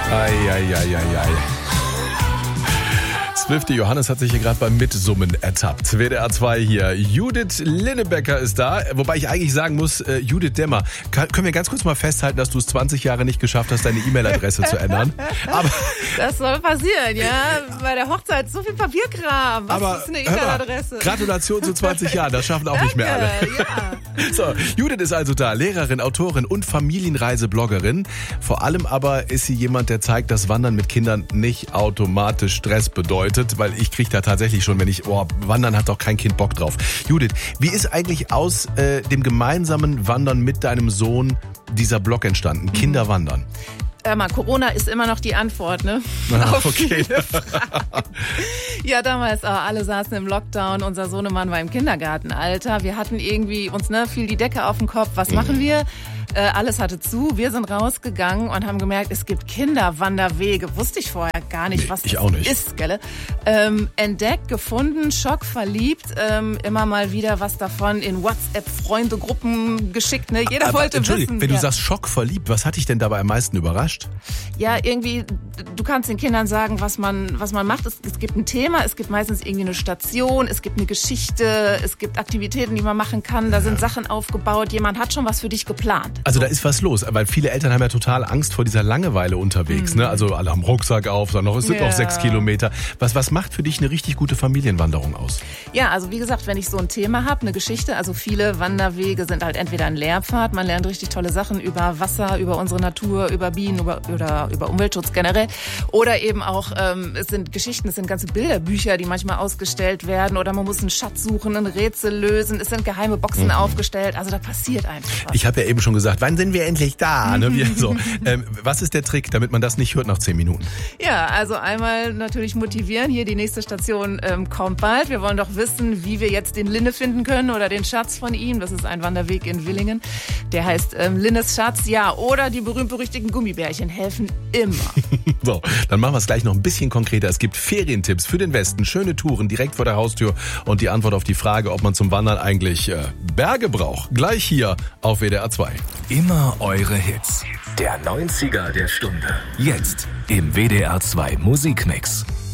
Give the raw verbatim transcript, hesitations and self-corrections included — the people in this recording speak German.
Eieieiei. Swiftie Johannes hat sich hier gerade beim Mitsummen ertappt. W D R zwei hier. Judith Linnebecker ist da. Wobei ich eigentlich sagen muss, äh, Judith Demmer. Kann, können wir ganz kurz mal festhalten, dass du es zwanzig Jahre nicht geschafft hast, deine E-Mail-Adresse zu ändern? Aber das soll passieren, ja. Bei der Hochzeit so viel Papierkram. Was aber, ist eine E-Mail-Adresse? Gratulation zu zwanzig Jahren. Das schaffen auch Danke, nicht mehr alle. Ja. So, Judith ist also da. Lehrerin, Autorin und Familienreisebloggerin. Vor allem aber ist sie jemand, der zeigt, dass Wandern mit Kindern nicht automatisch Stress bedeutet. Weil ich kriege da tatsächlich schon, wenn ich, oh, Wandern hat doch kein Kind Bock drauf. Judith, wie ist eigentlich aus äh, dem gemeinsamen Wandern mit deinem Sohn dieser Blog entstanden? Kinder wandern. Hör mal, Corona ist immer noch die Antwort, ne? Ah, Auf okay. viele Fragen. Ja, damals, äh, alle saßen im Lockdown, unser Sohnemann war im Kindergartenalter. Wir hatten irgendwie uns, ne, fiel die Decke auf den Kopf. Was mhm. machen wir? Äh, alles hatte zu. Wir sind rausgegangen und haben gemerkt, es gibt Kinderwanderwege. Wusste ich vorher gar nicht, was ich das auch nicht. ist, gell? Ähm, entdeckt, gefunden, schockverliebt. Ähm, immer mal wieder was davon in WhatsApp-Freunde-Gruppen geschickt. Ne? Jeder Aber, wollte wissen. Wenn du ja. sagst schockverliebt, was hat dich denn dabei am meisten überrascht? Ja, irgendwie, du kannst den Kindern sagen, was man, was man macht. Es, es gibt ein Thema, es gibt meistens irgendwie eine Station, es gibt eine Geschichte, es gibt Aktivitäten, die man machen kann. Da sind ja. Sachen aufgebaut. Jemand hat schon was für dich geplant. Also da ist was los, weil viele Eltern haben ja total Angst vor dieser Langeweile unterwegs. Mhm. Ne? Also alle haben Rucksack auf, sondern noch, es sind ja. noch sechs Kilometer. Was, was macht für dich eine richtig gute Familienwanderung aus? Ja, also wie gesagt, wenn ich so ein Thema habe, eine Geschichte, also viele Wanderwege sind halt entweder ein Lehrpfad, man lernt richtig tolle Sachen über Wasser, über unsere Natur, über Bienen, über, oder über Umweltschutz generell. Oder eben auch, ähm, es sind Geschichten, es sind ganze Bilderbücher, die manchmal ausgestellt werden. Oder man muss einen Schatz suchen, ein Rätsel lösen. Es sind geheime Boxen mhm. aufgestellt. Also da passiert einfach was. Ich habe ja eben schon gesagt, wann sind wir endlich da? Ne? Wir, so. ähm, was ist der Trick, damit man das nicht hört nach zehn Minuten? Ja, also einmal natürlich motivieren. Hier die nächste Station ähm, kommt bald. Wir wollen doch wissen, wie wir jetzt den Linne finden können oder den Schatz von ihm. Das ist ein Wanderweg in Willingen. Der heißt ähm, Linnes Schatz. Ja, oder die berühmt-berüchtigten Gummibärchen helfen immer. So, dann machen wir es gleich noch ein bisschen konkreter. Es gibt Ferientipps für den Westen, schöne Touren direkt vor der Haustür und die Antwort auf die Frage, ob man zum Wandern eigentlich äh, Berge braucht. Gleich hier auf W D R zwei. Immer eure Hits. Der neunziger der Stunde. Jetzt im W D R zwei Musikmix.